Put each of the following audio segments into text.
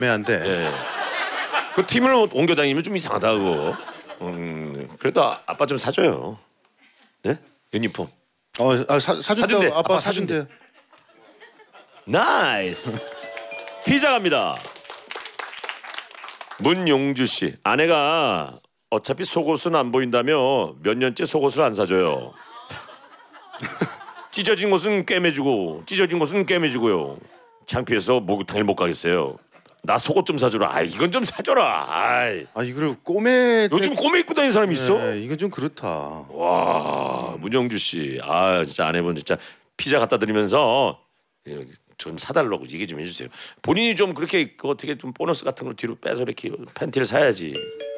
매한데. 예. 그 팀을 옮겨 다니면 좀 이상하다고. 그래도 아빠 좀 사줘요. 네? 유니폼. 사준대. 아빠 사준대. 나이스. 피자 갑니다. 문용주 씨, 아내가 어차피 속옷은 안 보인다며 몇 년째 속옷을 안 사줘요. 찢어진 곳은 꿰매주고 찢어진 곳은 꿰매주고요. 창피해서 목욕탕을 못 가겠어요. 나 속옷 좀 사줘라. 아, 이건 좀 사줘라. 아이. 아, 이걸 꼬매. 요즘 꼬매 입고 다니는 사람이 있어? 네, 이건 좀 그렇다. 와, 문영주 씨, 아 진짜 아내분 진짜 피자 갖다 드리면서 좀 사달라고 얘기 좀 해주세요. 본인이 좀 그렇게 어떻게 좀 보너스 같은 걸 뒤로 빼서 이렇게 팬티를 사야지.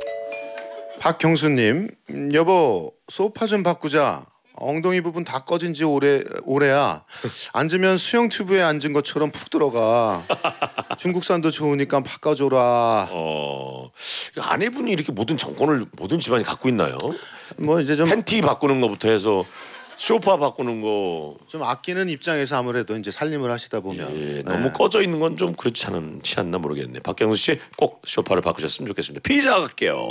박경수님, 여보 소파 좀 바꾸자. 엉덩이 부분 다 꺼진 지 오래야. 앉으면 수영 튜브에 앉은 것처럼 푹 들어가. 중국산도 좋으니까 바꿔줘라. 아내분이 이렇게 모든 정권을 모든 집안이 갖고 있나요? 뭐 이제 좀 팬티 바꾸는 것부터 해서 소파 바꾸는 거. 좀 아끼는 입장에서 아무래도 이제 살림을 하시다 보면 예, 너무 꺼져 있는 건 좀 그렇지 않나 모르겠네. 박경수 씨 꼭 소파를 바꾸셨으면 좋겠습니다. 피자 갈게요.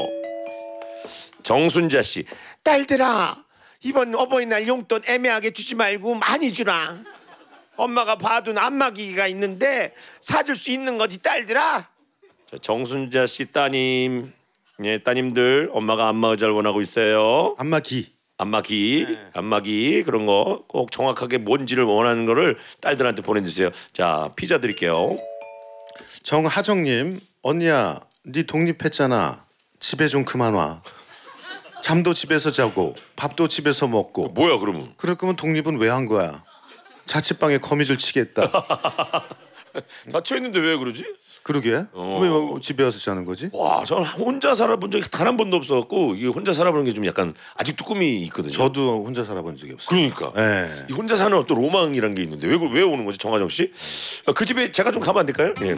정순자 씨, 딸들아 이번 어버이날 용돈 애매하게 주지 말고 많이 주라. 엄마가 봐둔 안마기가 있는데 사줄 수 있는 거지 딸들아. 자, 정순자 씨 따님, 예, 따님들 엄마가 안마 의자를 원하고 있어요. 안마기 그런 거 꼭 정확하게 뭔지를 원하는 거를 딸들한테 보내주세요. 자, 피자 드릴게요. 정하정님, 언니야 네 독립했잖아. 집에 좀 그만 와. 잠도 집에서 자고 밥도 집에서 먹고. 뭐야 그러면? 그럴 거면 독립은 왜 한 거야? 자취방에 거미줄 치겠다. 닫혀 있는데 왜 그러지? 그러게. 왜 집에 와서 자는 거지? 와, 저는 혼자 살아본 적이 단 한 번도 없어갖고 이게 혼자 살아보는 게 좀 약간 아직도 꿈이 있거든요. 저도 혼자 살아본 적이 없어요. 그러니까. 네. 이 혼자 사는 어떤 로망이란 게 있는데 왜 오는 거지, 정하정 씨? 그 집에 제가 좀 가면 안 될까요? 예.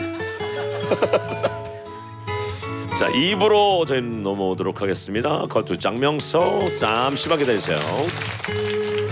자, 2부로 저희는 넘어오도록 하겠습니다. 컬투 장명서 잠시만 기다리세요.